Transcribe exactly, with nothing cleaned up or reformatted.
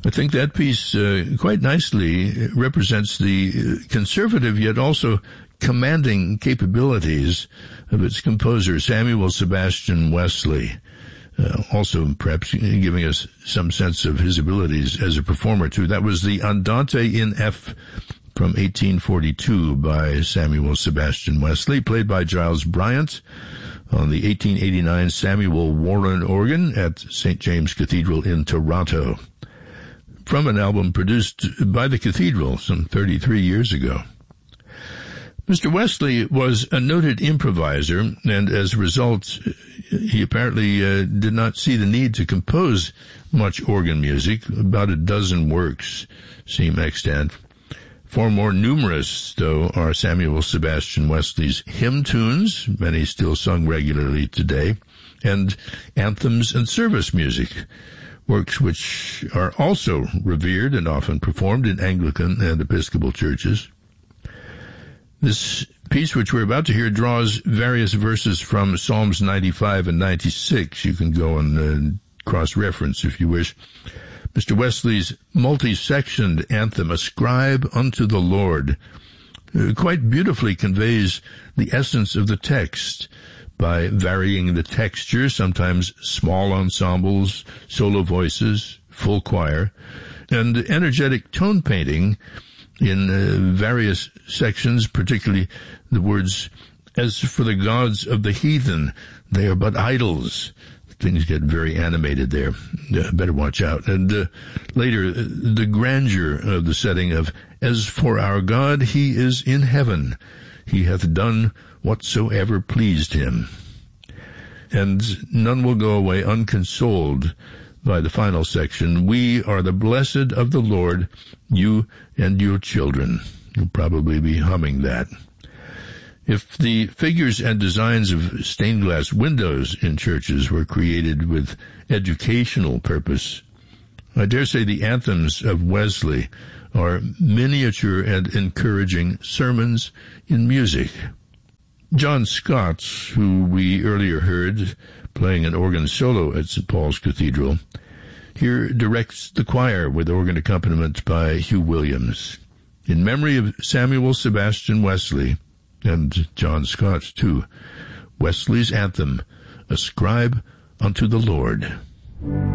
I think that piece uh, quite nicely represents the conservative yet also commanding capabilities of its composer, Samuel Sebastian Wesley, uh, also perhaps giving us some sense of his abilities as a performer, too. That was the Andante in F from eighteen forty-two by Samuel Sebastian Wesley, played by Giles Bryant on the eighteen eighty-nine Samuel Warren organ at Saint James Cathedral in Toronto, from an album produced by the cathedral some thirty-three years ago. Mister Wesley was a noted improviser, and as a result, he apparently uh, did not see the need to compose much organ music. About a dozen works seem extant. Far more numerous, though, are Samuel Sebastian Wesley's hymn tunes, many still sung regularly today, and anthems and service music, works which are also revered and often performed in Anglican and Episcopal churches. This piece which we're about to hear draws various verses from Psalms ninety-five and ninety-six. You can go and uh, cross-reference if you wish. Mister Wesley's multi-sectioned anthem, Ascribe unto the Lord, uh, quite beautifully conveys the essence of the text by varying the texture, sometimes small ensembles, solo voices, full choir, and energetic tone painting in uh, various sections, particularly the words, as for the gods of the heathen, they are but idols. Things get very animated there. Uh, better watch out. And uh, later, uh, the grandeur of the setting of, as for our God, he is in heaven. He hath done whatsoever pleased him. And none will go away unconsoled by the final section. We are the blessed of the Lord, you and your children. You'll probably be humming that. If the figures and designs of stained glass windows in churches were created with educational purpose, I dare say the anthems of Wesley are miniature and encouraging sermons in music. John Scott, who we earlier heard playing an organ solo at Saint Paul's Cathedral, here directs the choir with organ accompaniment by Hugh Williams. In memory of Samuel Sebastian Wesley, and John Scott, too, Wesley's anthem, Ascribe unto the Lord.